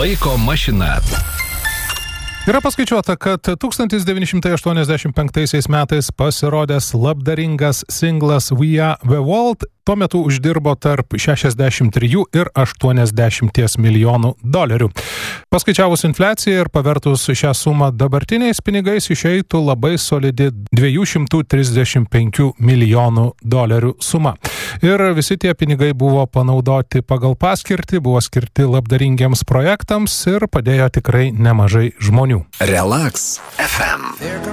Laiko mašina. Yra paskaičiuota, kad 1985 metais pasirodęs labdaringas singlas We Are The World tuo metu uždirbo tarp 63 ir 80 milijonų dolerių. Paskaičiavus infliaciją ir pavertus šią sumą dabartiniais pinigais išeitų labai solidi 235 milijonų dolerių suma. Ir visi tie pinigai buvo panaudoti pagal paskirtį, buvo skirti labdaringiems projektams ir padėjo tikrai nemažai žmonių. Relax FM.